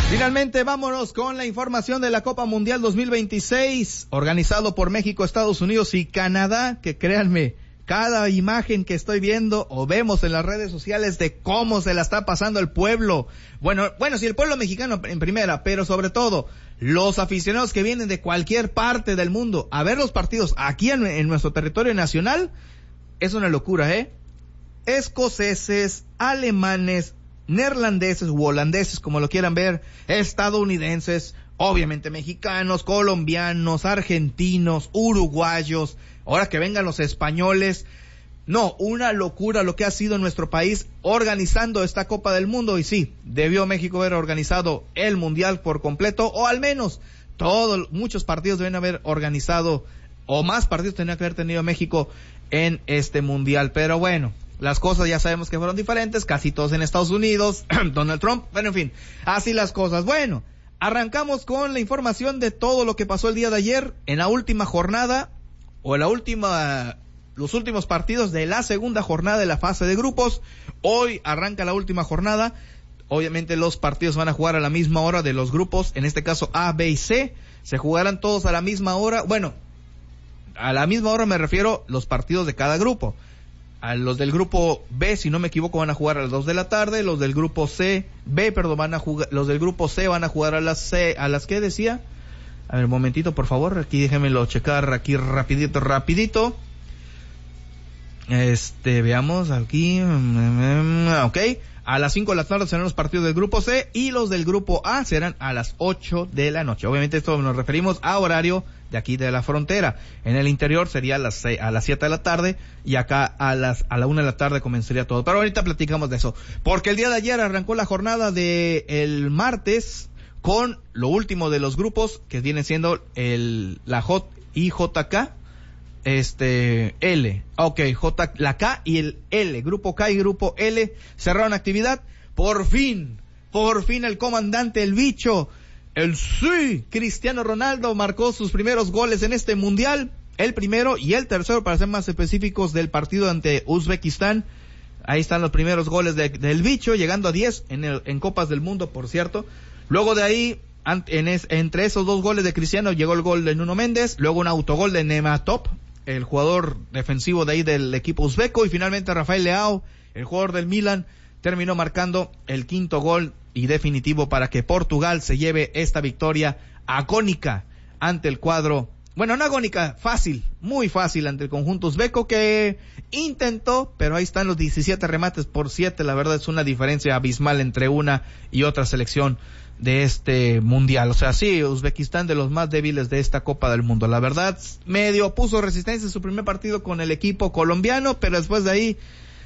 Finalmente, vámonos con la información de la Copa Mundial 2026, organizado por México, Estados Unidos y Canadá, que créanme, cada imagen que estoy viendo o vemos en las redes sociales de cómo se la está pasando el pueblo. Bueno, sí, el pueblo mexicano en primera, pero sobre todo los aficionados que vienen de cualquier parte del mundo a ver los partidos aquí en nuestro territorio nacional, es una locura, Escoceses, alemanes, neerlandeses u holandeses, como lo quieran ver, estadounidenses, obviamente mexicanos, colombianos, argentinos, uruguayos, ahora que vengan los españoles. No, una locura lo que ha sido nuestro país organizando esta Copa del Mundo. Y sí, debió México haber organizado el Mundial por completo, o al menos muchos partidos deben haber organizado, o más partidos tenía que haber tenido México en este Mundial. Pero bueno, las cosas ya sabemos que fueron diferentes, casi todos en Estados Unidos, Donald Trump, bueno, en fin, así las cosas. Bueno, arrancamos con la información de todo lo que pasó el día de ayer en la última jornada, o en los últimos partidos de la segunda jornada de la fase de grupos. Hoy arranca la última jornada. Obviamente los partidos van a jugar a la misma hora de los grupos, en este caso A, B y C, se jugarán todos a la misma hora. Bueno, a la misma hora me refiero los partidos de cada grupo. A los del grupo B, si no me equivoco, van a jugar a las 2 de la tarde, los del grupo los del grupo C van a jugar a las ¿qué decía? A ver, un momentito, por favor, aquí déjenmelo checar aquí rapidito. Veamos aquí, ok. A las 5 de la tarde serán los partidos del grupo C y los del grupo A serán a las 8 de la noche. Obviamente esto nos referimos a horario de aquí de la frontera. En el interior sería a las 7 de la tarde y acá a la 1 de la tarde comenzaría todo. Pero ahorita platicamos de eso, porque el día de ayer arrancó la jornada de el martes con lo último de los grupos, que viene siendo la J y JK. La K y el L, grupo K y grupo L cerraron actividad. Por fin el comandante, el bicho, Cristiano Ronaldo marcó sus primeros goles en este mundial, el primero y el tercero, para ser más específicos, del partido ante Uzbekistán. Ahí están los primeros goles del bicho, llegando a 10 en Copas del Mundo, por cierto. Luego de ahí, entre esos dos goles de Cristiano, llegó el gol de Nuno Méndez, luego un autogol de Nematov, el jugador defensivo de ahí del equipo uzbeco, y finalmente Rafael Leao, el jugador del Milan, terminó marcando el quinto gol y definitivo para que Portugal se lleve esta victoria agónica ante el cuadro, bueno, no agónica, fácil, muy fácil ante el conjunto uzbeco, que intentó, pero ahí están los 17 remates por 7, la verdad es una diferencia abismal entre una y otra selección de este mundial. O sea, sí, Uzbekistán de los más débiles de esta Copa del Mundo. La verdad, medio puso resistencia en su primer partido con el equipo colombiano, pero después de ahí,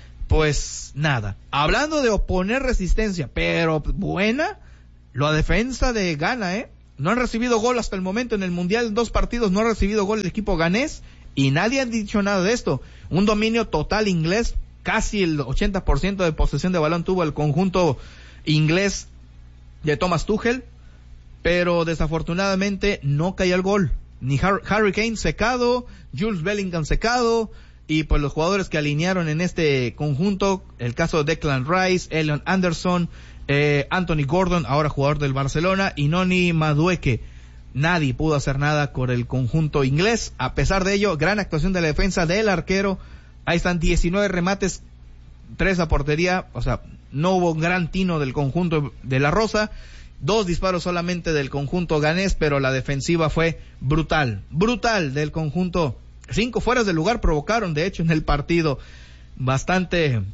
pues nada. Hablando de oponer resistencia, pero buena, la defensa de Ghana, no han recibido gol hasta el momento en el mundial, en 2 partidos no ha recibido gol el equipo ganés, y nadie ha dicho nada de esto. Un dominio total inglés, casi el 80% de posesión de balón tuvo el conjunto inglés de Thomas Tuchel, pero desafortunadamente no caía el gol. Ni Harry Kane secado, Jules Bellingham secado, y pues los jugadores que alinearon en este conjunto, el caso de Declan Rice, Elliot Anderson, Anthony Gordon, ahora jugador del Barcelona, y Noni Madueke. Nadie pudo hacer nada con el conjunto inglés. A pesar de ello, gran actuación de la defensa del arquero. Ahí están 19 remates, 3 a portería, o sea, no hubo un gran tino del conjunto de la Rosa, 2 disparos solamente del conjunto ganés, pero la defensiva fue brutal del conjunto. 5 fueras de lugar provocaron, de hecho, en el partido, bastante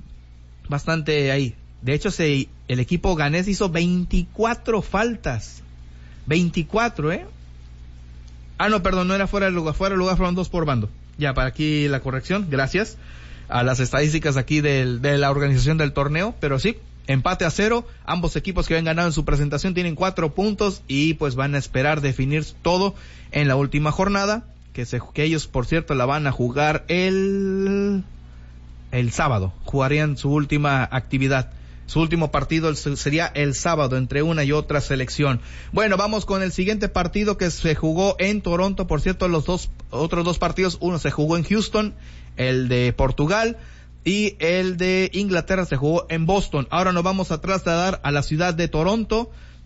ahí. De hecho, el equipo ganés hizo 24 faltas, 24, no, perdón, no era fuera de lugar fueron 2 por bando. Ya, para aquí la corrección, gracias a las estadísticas aquí de la organización del torneo, pero sí, empate a 0, ambos equipos que habían ganado en su presentación tienen 4 puntos y pues van a esperar definir todo en la última jornada, que ellos, por cierto, la van a jugar el sábado, jugarían su última actividad. Su último partido sería el sábado entre una y otra selección. Bueno, vamos con el siguiente partido que se jugó en Toronto. Por cierto, otros 2 partidos, uno se jugó en Houston, el de Portugal, y el de Inglaterra se jugó en Boston. Ahora nos vamos a trasladar a la ciudad de Toronto,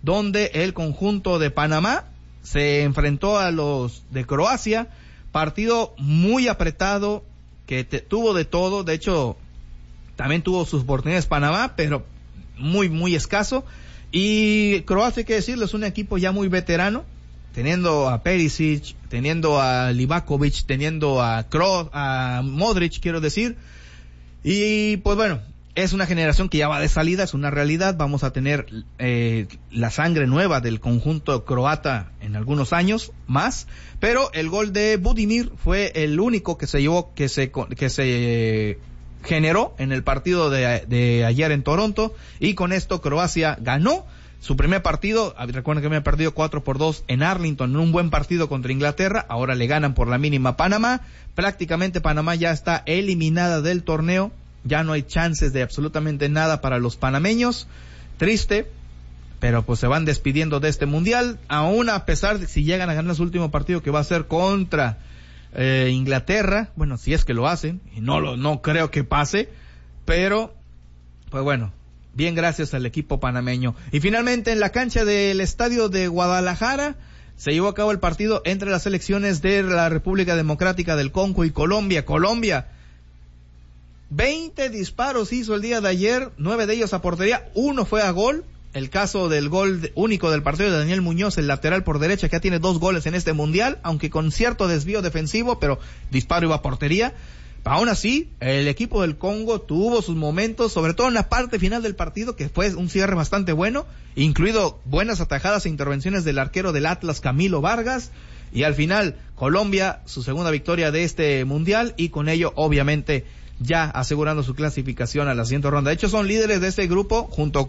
donde el conjunto de Panamá se enfrentó a los de Croacia, partido muy apretado, que tuvo de todo. De hecho, también tuvo sus oportunidades Panamá, pero muy escaso. Y Croacia, hay que decirlo, es un equipo ya muy veterano, teniendo a Perisic, teniendo a Livakovic, teniendo a Kroos, a Modric, quiero decir. Y pues bueno, es una generación que ya va de salida, es una realidad. Vamos a tener la sangre nueva del conjunto croata en algunos años más, pero el gol de Budimir fue el único que se llevó, que se generó en el partido de ayer en Toronto, y con esto Croacia ganó su primer partido. Recuerden que había perdido 4-2 en Arlington, en un buen partido contra Inglaterra. Ahora le ganan por la mínima a Panamá. Prácticamente Panamá ya está eliminada del torneo, ya no hay chances de absolutamente nada para los panameños. Triste, pero pues se van despidiendo de este mundial, aún a pesar de si llegan a ganar su último partido, que va a ser contra Inglaterra. Bueno, si es que lo hacen, y no creo que pase, pero pues bueno, bien, gracias al equipo panameño. Y finalmente en la cancha del estadio de Guadalajara se llevó a cabo el partido entre las selecciones de la República Democrática del Congo y Colombia. 20 disparos hizo el día de ayer, 9 de ellos a portería, 1 fue a gol. El caso del gol único del partido de Daniel Muñoz, el lateral por derecha, que ya tiene 2 goles en este mundial, aunque con cierto desvío defensivo, pero disparo iba a portería. Aún así, el equipo del Congo tuvo sus momentos, sobre todo en la parte final del partido, que fue un cierre bastante bueno, incluido buenas atajadas e intervenciones del arquero del Atlas, Camilo Vargas, y al final, Colombia, su segunda victoria de este mundial, y con ello, obviamente, ya asegurando su clasificación a la siguiente ronda. De hecho, son líderes de este grupo, junto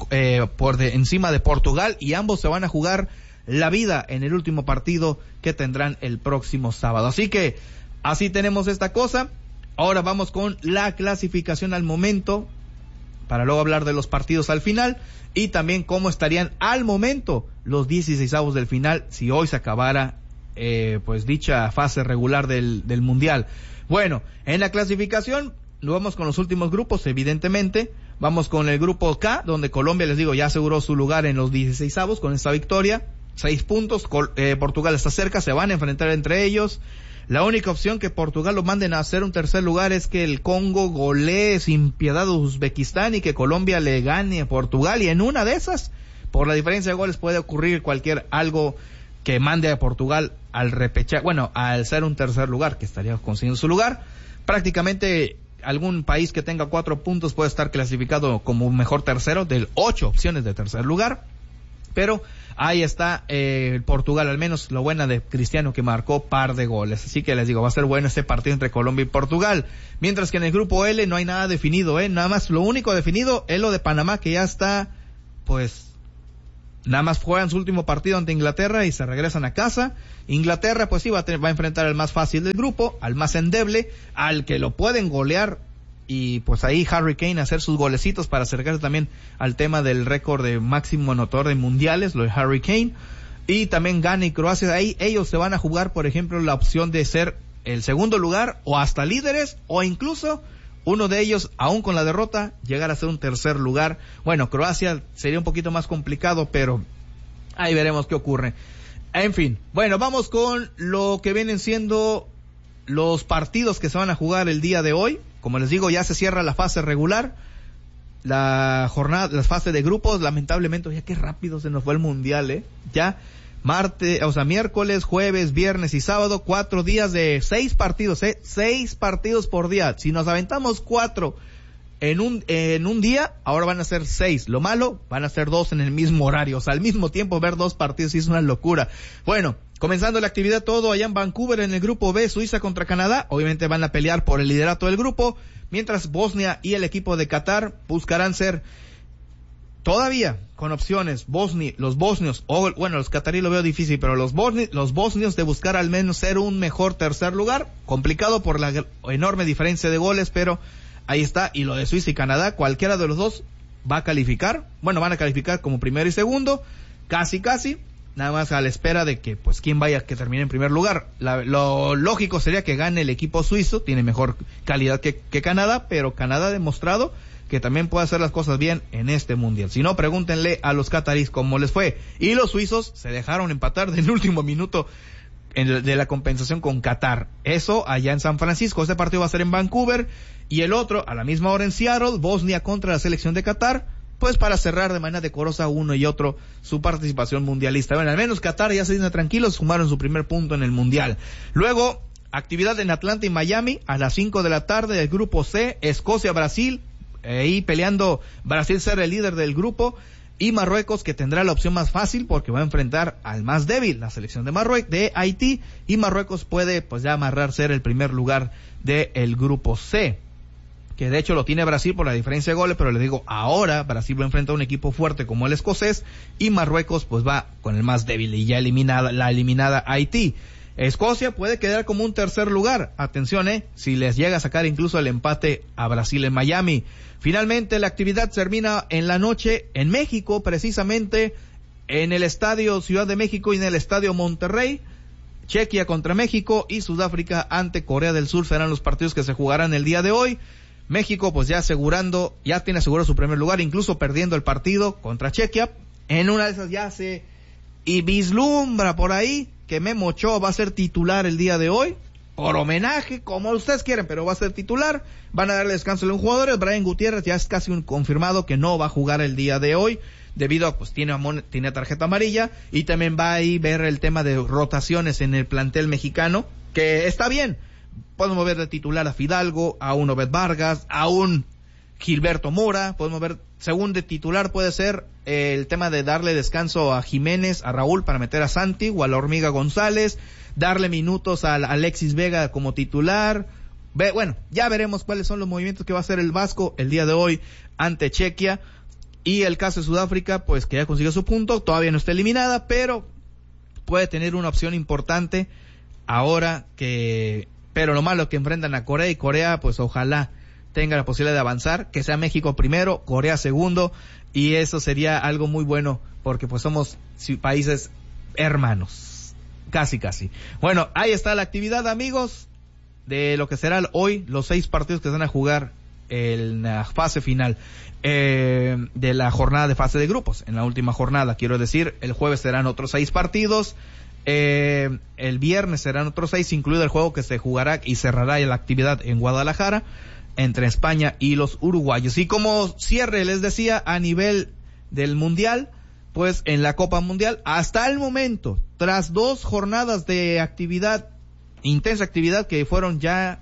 encima de Portugal, y ambos se van a jugar la vida en el último partido que tendrán el próximo sábado. Así que, así tenemos esta cosa. Ahora vamos con la clasificación al momento, para luego hablar de los partidos al final, y también cómo estarían al momento los 16avos del final, si hoy se acabara pues dicha fase regular del mundial. Bueno, en la clasificación vamos con los últimos grupos, evidentemente. Vamos con el grupo K, donde Colombia, les digo, ya aseguró su lugar en los 16avos con esta victoria, 6 puntos. Portugal está cerca, se van a enfrentar entre ellos. La única opción que Portugal lo manden a hacer un tercer lugar es que el Congo golee sin piedad a Uzbekistán y que Colombia le gane a Portugal, y en una de esas, por la diferencia de goles, puede ocurrir algo que mande a Portugal al repechaje, bueno, al ser un tercer lugar, que estaría consiguiendo su lugar. Prácticamente algún país que tenga 4 puntos puede estar clasificado como mejor tercero de 8 opciones de tercer lugar, pero ahí está Portugal, al menos lo buena de Cristiano, que marcó par de goles. Así que les digo, va a ser bueno este partido entre Colombia y Portugal. Mientras que en el grupo L no hay nada definido, nada más lo único definido es lo de Panamá, que ya está, pues nada más juegan su último partido ante Inglaterra y se regresan a casa. Inglaterra pues sí va a enfrentar al más fácil del grupo, al más endeble, al que lo pueden golear, y pues ahí Harry Kane hacer sus golecitos para acercarse también al tema del récord de máximo anotador de mundiales, lo de Harry Kane. Y también Ghana y Croacia, ahí ellos se van a jugar, por ejemplo, la opción de ser el segundo lugar o hasta líderes, o incluso uno de ellos, aún con la derrota, llegar a ser un tercer lugar. Bueno, Croacia sería un poquito más complicado, pero ahí veremos qué ocurre. En fin, bueno, vamos con lo que vienen siendo los partidos que se van a jugar el día de hoy. Como les digo, ya se cierra la fase regular, la fase de grupos. Lamentablemente, ya qué rápido se nos fue el mundial, ya miércoles, jueves, viernes y sábado, 4 días de 6 partidos, 6 partidos por día. Si nos aventamos 4 en un día, ahora van a ser 6. Lo malo, van a ser 2 en el mismo horario. O sea, al mismo tiempo ver 2 partidos es una locura. Bueno, comenzando la actividad todo allá en Vancouver en el grupo B, Suiza contra Canadá. Obviamente van a pelear por el liderato del grupo, mientras Bosnia y el equipo de Qatar buscarán ser todavía con opciones, los bosnios, o bueno, los cataríes lo veo difícil, pero los bosnios de buscar al menos ser un mejor tercer lugar, complicado por la enorme diferencia de goles, pero ahí está. Y lo de Suiza y Canadá, cualquiera de los dos va a calificar, bueno, van a calificar como primero y segundo, casi, nada más a la espera de que, pues, quién vaya que termine en primer lugar. Lo lógico sería que gane el equipo suizo, tiene mejor calidad que Canadá, pero Canadá ha demostrado que también puede hacer las cosas bien en este mundial. Si no, pregúntenle a los cataríes cómo les fue. Y los suizos se dejaron empatar en el último minuto de la compensación con Qatar. Eso allá en San Francisco. Este partido va a ser en Vancouver y el otro a la misma hora en Seattle, Bosnia contra la selección de Qatar, pues para cerrar de manera decorosa uno y otro su participación mundialista. Bueno, al menos Qatar ya se dice tranquilos, sumaron su primer punto en el mundial. Luego, actividad en Atlanta y Miami a las 5 de la tarde del grupo C, Escocia-Brasil, ahí peleando Brasil ser el líder del grupo, y Marruecos, que tendrá la opción más fácil porque va a enfrentar al más débil, la selección de Marruecos, de Haití, y Marruecos puede pues ya amarrar ser el primer lugar del grupo C, que de hecho lo tiene Brasil por la diferencia de goles, pero le digo, ahora Brasil va a enfrentar a un equipo fuerte como el escocés, y Marruecos pues va con el más débil y ya la eliminada Haití. Escocia puede quedar como un tercer lugar, atención, si les llega a sacar incluso el empate a Brasil en Miami. Finalmente la actividad termina en la noche en México, precisamente en el Estadio Ciudad de México y en el Estadio Monterrey. Chequia contra México y Sudáfrica ante Corea del Sur serán los partidos que se jugarán el día de hoy. México pues ya tiene asegurado su primer lugar, incluso perdiendo el partido contra Chequia. En una de esas ya se vislumbra por ahí que Memo Ochoa va a ser titular el día de hoy, por homenaje, como ustedes quieren, pero va a ser titular. Van a darle descanso a los jugadores. Brian Gutiérrez ya es casi confirmado que no va a jugar el día de hoy, debido a pues tiene tarjeta amarilla, y también va a ir ver el tema de rotaciones en el plantel mexicano, que está bien. Podemos ver de titular a Fidalgo, a un Obed Vargas, a un Gilberto Mora. Podemos ver, según de titular puede ser el tema de darle descanso a Jiménez, a Raúl para meter a Santi o a la Hormiga González, darle minutos a Alexis Vega como titular. Bueno, ya veremos cuáles son los movimientos que va a hacer el Vasco el día de hoy ante Chequia. Y el caso de Sudáfrica, pues que ya consiguió su punto, todavía no está eliminada, pero puede tener una opción importante ahora pero lo malo es que enfrentan a Corea, y Corea pues ojalá tenga la posibilidad de avanzar, que sea México primero, Corea segundo, y eso sería algo muy bueno porque pues somos países hermanos, casi. Bueno, ahí está la actividad, amigos, de lo que será hoy los 6 partidos que se van a jugar en la fase final de la jornada de fase de grupos. En la última jornada, quiero decir, el jueves serán otros 6 partidos, el viernes serán otros 6, incluido el juego que se jugará y cerrará la actividad en Guadalajara entre España y los uruguayos. Y como cierre les decía, a nivel del mundial, pues en la Copa Mundial, hasta el momento, tras 2 jornadas de actividad, intensa actividad, que fueron ya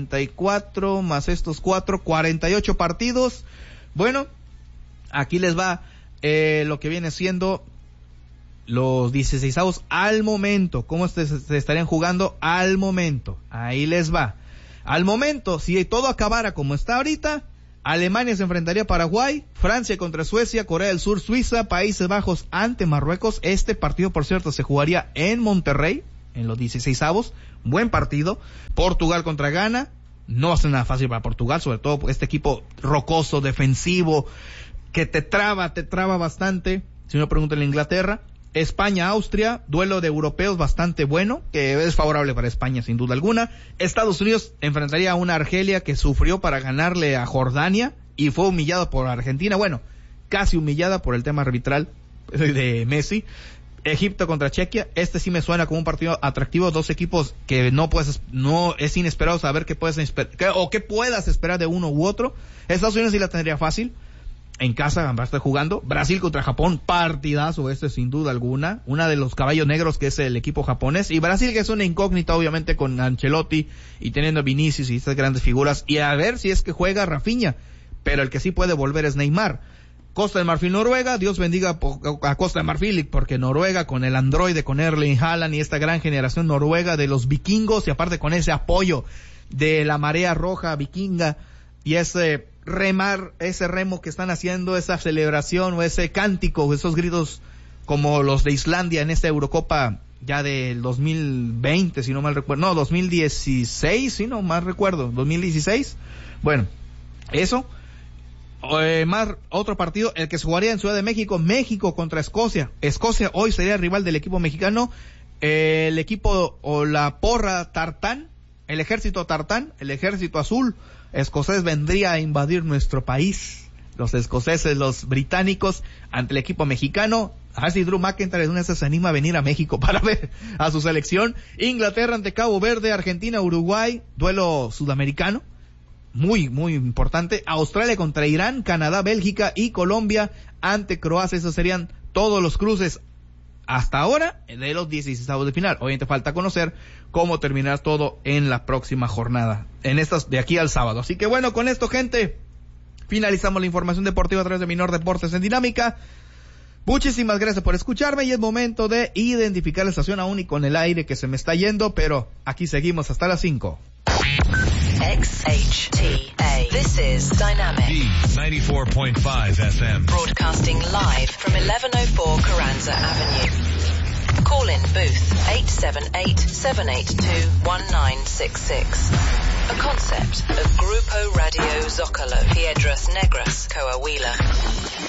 44 más estos 4, 48 partidos. Bueno, aquí les va lo que viene siendo los 16avos al momento, cómo se estarían jugando al momento. Ahí les va. Al momento, si todo acabara como está ahorita, Alemania se enfrentaría a Paraguay, Francia contra Suecia, Corea del Sur, Suiza, Países Bajos ante Marruecos. Este partido, por cierto, se jugaría en Monterrey, en los 16avos. Buen partido. Portugal contra Ghana. No va a ser nada fácil para Portugal, sobre todo este equipo rocoso, defensivo, que te traba bastante. Si no, pregúntenle a Inglaterra. España-Austria, duelo de europeos bastante bueno, que es favorable para España sin duda alguna. Estados Unidos enfrentaría a una Argelia que sufrió para ganarle a Jordania y fue humillada por Argentina, bueno, casi humillada por el tema arbitral de Messi. Egipto contra Chequia, este sí me suena como un partido atractivo, 2 equipos que no es inesperado saber qué puedas esperar de uno u otro. Estados Unidos sí la tendría fácil, en casa va a estar jugando. Brasil contra Japón, partidazo sin duda alguna, una de los caballos negros que es el equipo japonés, y Brasil que es una incógnita obviamente con Ancelotti y teniendo a Vinicius y estas grandes figuras, y a ver si es que juega Rafinha, pero el que sí puede volver es Neymar. Costa de Marfil, Noruega, Dios bendiga a Costa de Marfil, porque Noruega con el androide, con Erling Haaland y esta gran generación noruega de los vikingos, y aparte con ese apoyo de la marea roja vikinga y ese remo que están haciendo, esa celebración o ese cántico, esos gritos como los de Islandia en esta Eurocopa ya del 2020, si no mal recuerdo, no, 2016, si no mal recuerdo, 2016, bueno, eso. Otro partido, el que se jugaría en Ciudad de México, México contra Escocia. Escocia hoy sería rival del equipo mexicano. El equipo o la porra Tartán, el ejército Tartán, el ejército azul escocés vendría a invadir nuestro país. Los escoceses, los británicos, ante el equipo mexicano. A ver si Drew McIntyre de una vez se anima a venir a México para ver a su selección. Inglaterra ante Cabo Verde, Argentina, Uruguay, duelo sudamericano. Muy, muy importante. Australia contra Irán, Canadá, Bélgica y Colombia ante Croacia. Esos serían todos los cruces hasta ahora de los 16avos de final. Obviamente falta conocer cómo terminar todo en la próxima jornada, en estas de aquí al sábado. Así que bueno, con esto, gente, finalizamos la información deportiva a través de Minor Deportes en Dinámica. Muchísimas gracias por escucharme y es momento de identificar la estación aún y con el aire que se me está yendo, pero aquí seguimos hasta las 5. XHTA. This is Dynamic. D94.5 FM. Broadcasting live from 1104 Carranza Avenue. Call in booth 878-782-1966. A concept of Grupo Radio Zócalo, Piedras Negras, Coahuila.